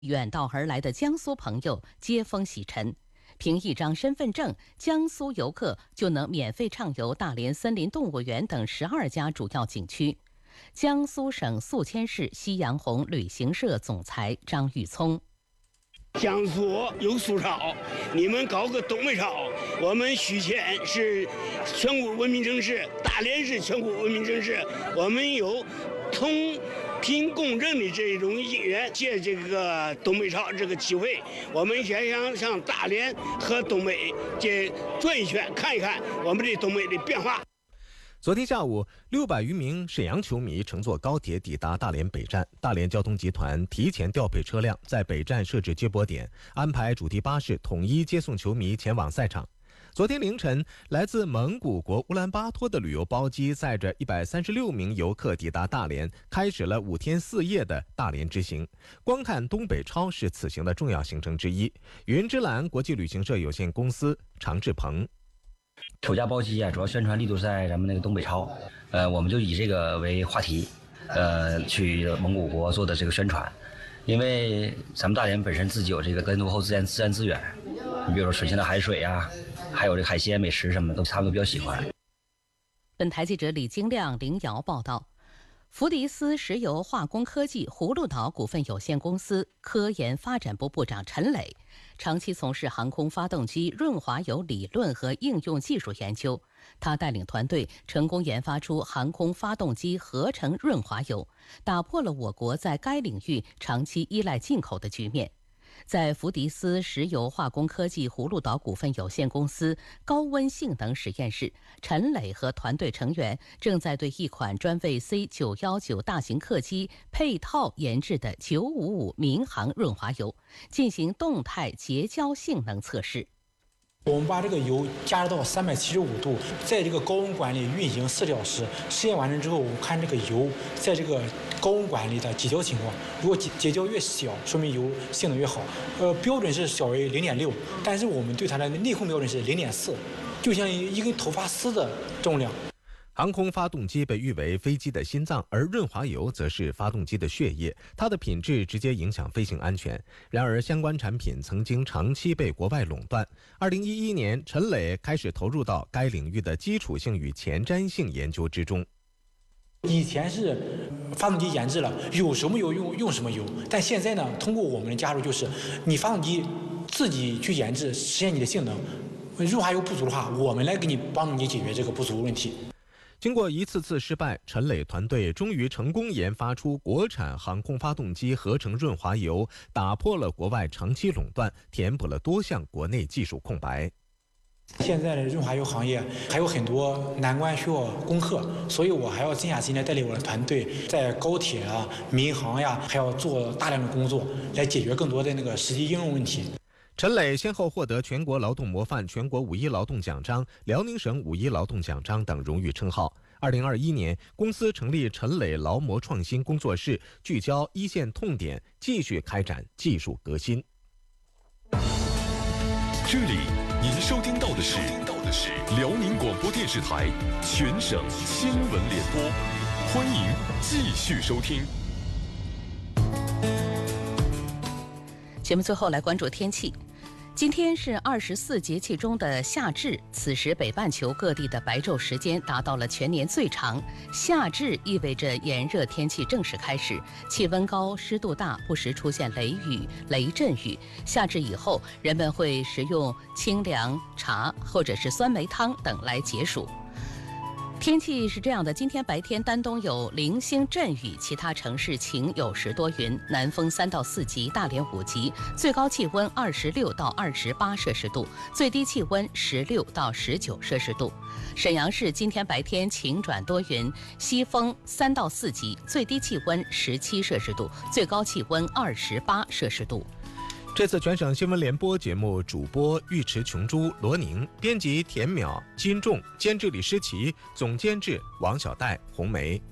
远道而来的江苏朋友接风洗尘。凭一张身份证，江苏游客就能免费畅游大连森林动物园等12家主要景区。江苏省宿迁市夕阳红旅行社总裁张玉聪： 江苏有苏超，你们搞个东北超。我们莒县是全国文明城市，大连是全国文明城市，我们有同频共振的这种因缘，借这个东北超这个机会，我们先想上大连和东北这转一圈，看一看我们这东北的变化。 昨天下午，600余名沈阳球迷乘坐高铁抵达大连北站。大连交通集团提前调配车辆，在北站设置接驳点，安排主题巴士统一接送球迷前往赛场。昨天凌晨，来自蒙古国乌兰巴托的旅游包机载着136名游客抵达大连，开始了5天4夜的大连之行。观看东北超是此行的重要行程之一。云之蓝国际旅行社有限公司常志鹏： 首架包机主要宣传力度在咱们那个东北超，我们就以这个为话题，去蒙古国做的这个宣传。因为咱们大连本身自己有这个更多自然资源，你比如说水性的海水啊，还有这个海鲜美食什么的，他们都比较喜欢。 本台记者李金亮、林瑶报道。福迪斯石油化工科技葫芦岛股份有限公司科研发展部部长陈磊，长期从事航空发动机润滑油理论和应用技术研究。他带领团队成功研发出航空发动机合成润滑油，打破了我国在该领域长期依赖进口的局面。在福迪斯石油化工科技葫芦岛股份有限公司高温性能实验室，陈磊和团队成员正在对一款专为 C919 大型客机配套研制的955民航润滑油进行动态结胶性能测试。 我们把这个油加热到375度，在这个高温管里运行4小时。实验完成之后，我们看这个油在这个高温管里的结胶情况。如果结胶越小，说明油性能越好。标准是小于0.6，但是我们对它的内控标准是0.4，就像一根头发丝的重量。 航空发动机被誉为飞机的心脏，而润滑油则是发动机的血液，它的品质直接影响飞行安全。然而，相关产品曾经长期被国外垄断。2011年，陈磊开始投入到该领域的基础性与前瞻性研究之中。 以前是发动机研制了，有什么油用什么油，但现在呢，通过我们的加入，就是你发动机自己去研制，实现你的性能。润滑油不足的话，我们来给你帮助你解决这个不足问题。 经过一次次失败，陈磊团队终于成功研发出国产航空发动机合成润滑油，打破了国外长期垄断，填补了多项国内技术空白。 现在的润滑油行业还有很多难关需要攻克，所以我还要静下心来带领我的团队，在高铁啊、民航呀，还要做大量的工作，来解决更多的那个实际应用问题。 陈磊先后获得全国劳动模范、全国5.1劳动奖章、辽宁省5.1劳动奖章等荣誉称号。2021年，公司成立陈磊劳模创新工作室，聚焦一线痛点，继续开展技术革新。 这里您收听到的是辽宁广播电视台全省新闻联播，欢迎继续收听。 节目最后来关注天气。今天是24节气中的夏至，此时北半球各地的白昼时间达到了全年最长。夏至意味着炎热天气正式开始，气温高，湿度大，不时出现雷雨、雷阵雨。夏至以后，人们会食用清凉茶或者是酸梅汤等来解暑。天气是这样的，今天白天丹东有零星阵雨，其他城市晴有时多云，南风3到4级，大连5级，最高气温26到28摄氏度，最低气温16到19摄氏度。沈阳市今天白天晴转多云，西风3到4级，最低气温17摄氏度，最高气温28摄氏度。 这次全省新闻联播节目主播尉迟琼珠、罗宁，编辑田淼、金仲，监制李诗琪，总监制王小戴、红梅。